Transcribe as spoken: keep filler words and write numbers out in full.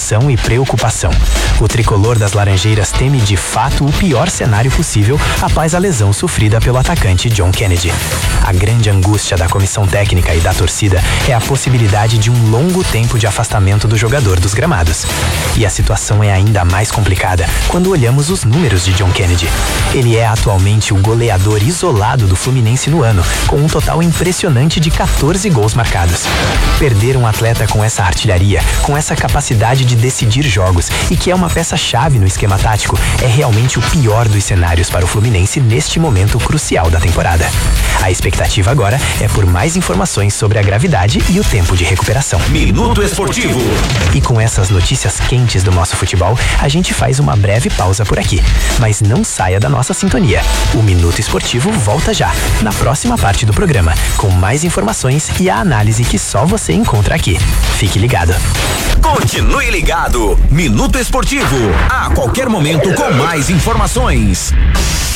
emoção e preocupação. O tricolor das Laranjeiras teme de fato o pior cenário possível após a lesão sofrida pelo atacante John Kennedy. A grande angústia da comissão técnica e da torcida é a possibilidade de um longo tempo de afastamento do jogador dos gramados. E a situação é ainda mais complicada quando olhamos os números de John Kennedy. Ele é atualmente o goleador isolado do Fluminense no ano, com um total impressionante de quatorze gols marcados. Perder um atleta com essa artilharia, com essa capacidade de decidir jogos e que é uma peça-chave no esquema tático, é realmente o pior dos cenários para o Fluminense neste momento crucial da temporada. A expectativa agora é por mais informações sobre a gravidade e o tempo de recuperação. Minuto Esportivo. E com essas notícias quentes do nosso futebol, a gente faz uma breve pausa por aqui. Mas não saia da nossa sintonia. O Minuto Esportivo volta já, na próxima parte do programa, com mais informações e a análise que só você encontra aqui. Fique ligado. Continue ligado. Minuto Esportivo. A qualquer momento com mais informações.